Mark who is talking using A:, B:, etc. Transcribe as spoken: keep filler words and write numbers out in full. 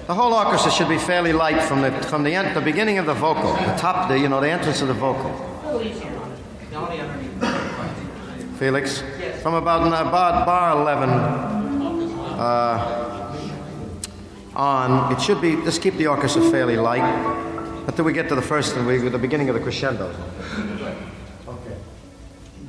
A: The whole orchestra should be fairly light from the from the end, the beginning of the vocal, the top, the you know, the entrance of the vocal. Felix, from about about bar eleven uh, on, it should be. Just keep the orchestra fairly light until we get to the first, the beginning of the crescendo.